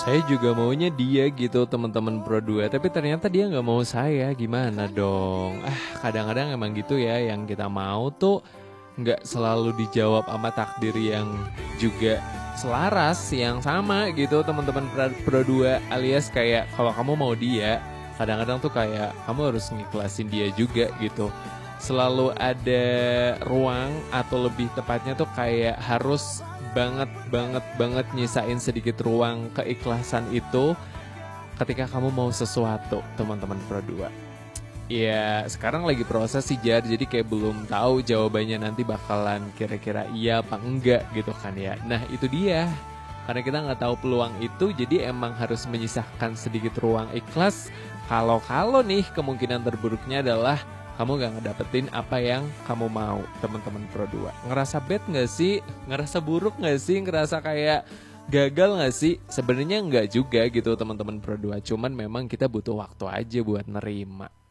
Saya juga maunya dia gitu teman-teman Pro 2, tapi ternyata dia nggak mau saya, gimana dong? Kadang-kadang emang gitu ya, yang kita mau tuh nggak selalu dijawab sama takdir yang juga selaras, yang sama gitu teman-teman Pro 2, alias kayak kalau kamu mau dia, kadang-kadang tuh kayak kamu harus ngiklasin dia juga gitu. Selalu ada ruang atau lebih tepatnya tuh kayak harus banget banget banget nyisain sedikit ruang keikhlasan itu ketika kamu mau sesuatu teman-teman Pro 2. Ya sekarang lagi proses sih Jar, jadi kayak belum tahu jawabannya nanti bakalan kira-kira iya apa enggak gitu kan ya. Nah itu dia, karena kita nggak tahu peluang itu, jadi emang harus menyisakan sedikit ruang ikhlas. Kalau nih kemungkinan terburuknya adalah kamu gak ngedapetin apa yang kamu mau, teman-teman Pro 2. Ngerasa bad gak sih? Ngerasa buruk gak sih? Ngerasa kayak gagal gak sih? Sebenarnya enggak juga gitu teman-teman Pro 2. Cuman memang kita butuh waktu aja buat nerima.